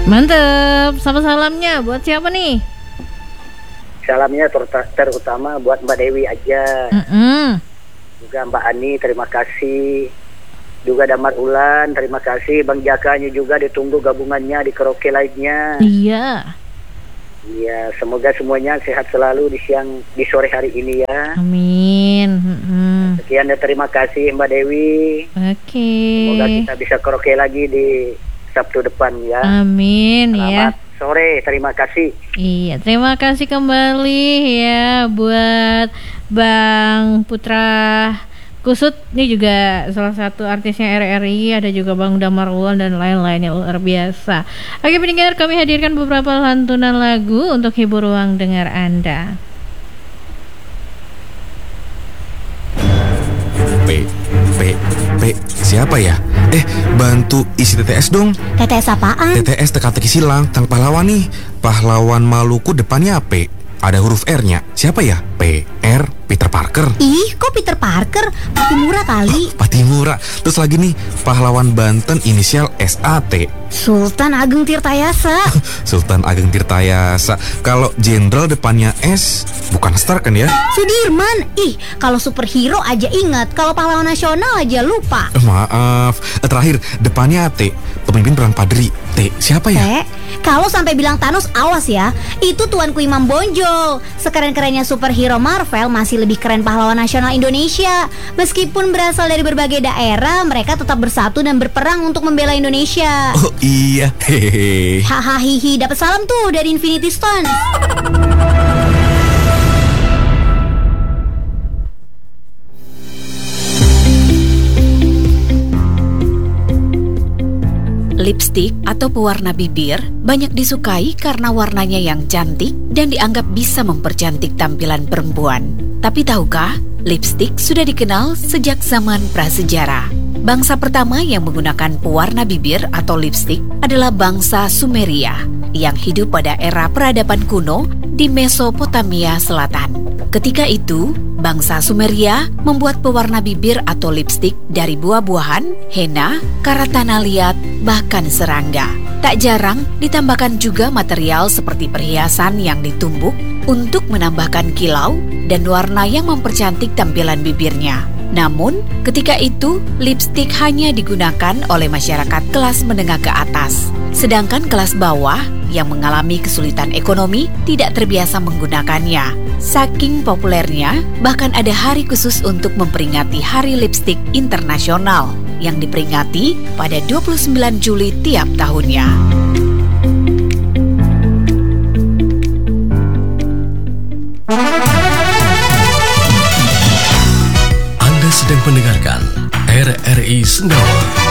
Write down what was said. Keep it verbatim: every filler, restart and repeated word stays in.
Mantep. Sama salamnya buat siapa nih? Salamnya ter- terutama buat Mbak Dewi aja. Mm-mm. Juga Mbak Ani, terima kasih. Juga Damar Ulan, terima kasih. Bang Jakanya juga ditunggu gabungannya di karaoke lainnya. Iya. Iya, semoga semuanya sehat selalu di siang di sore hari ini ya. Amin. Mm-mm. Sekian dan terima kasih Mbak Dewi. Oke. Semoga kita bisa karaoke lagi di Sabtu depan ya. Amin. Selamat Ya. sore, terima kasih. Iya, terima kasih kembali ya buat Bang Putra Kusut. Ini juga salah satu artisnya R R I. Ada juga Bang Damar Ulan dan lain-lainnya, luar biasa. Oke pendengar, kami hadirkan beberapa lantunan lagu untuk hibur ruang dengar Anda. P, P, P, siapa ya? Eh, bantu isi T T S dong. T T S apaan? T T S teka-teki silang, tentang pahlawan nih. Pahlawan Maluku depannya P. Ada huruf R-nya. Siapa ya? P, R, Peter Parker. Ih, kok Peter Parker? Patimura kali. Patimura. Terus lagi nih, pahlawan Banten inisial S A T. Sultan Ageng Tirtayasa. Sultan Ageng Tirtayasa. Kalau jenderal depannya S, bukan Star kan ya? Sudirman. Ih, kalau superhero aja ingat, kalau pahlawan nasional aja lupa. Eh, maaf. Eh, terakhir, depannya T. Pemimpin perang Padri. T, siapa ya? Eh, kalau sampai bilang Thanos, awas ya. Itu Tuanku Imam Bonjol. Sekeren-kerennya superhero Marvel, masih lebih keren pahlawan nasional Indonesia. Meskipun berasal dari berbagai daerah, mereka tetap bersatu dan berperang untuk membela Indonesia. Oh iya, hehehe. Hahaha, hihi, dapat salam tuh dari Infinity Stone. Lipstik atau pewarna bibir banyak disukai karena warnanya yang cantik dan dianggap bisa mempercantik tampilan perempuan. Tapi tahukah, lipstik sudah dikenal sejak zaman prasejarah. Bangsa pertama yang menggunakan pewarna bibir atau lipstik adalah bangsa Sumeria yang hidup pada era peradaban kuno di Mesopotamia Selatan. Ketika itu, bangsa Sumeria membuat pewarna bibir atau lipstik dari buah-buahan, henna, karatana liat, bahkan serangga. Tak jarang ditambahkan juga material seperti perhiasan yang ditumbuk untuk menambahkan kilau dan warna yang mempercantik tampilan bibirnya. Namun, ketika itu, lipstik hanya digunakan oleh masyarakat kelas menengah ke atas. Sedangkan kelas bawah yang mengalami kesulitan ekonomi tidak terbiasa menggunakannya. Saking populernya, bahkan ada hari khusus untuk memperingati Hari Lipstik Internasional yang diperingati pada dua puluh sembilan Juli tiap tahunnya. Anda sedang mendengarkan R R I Sendawa.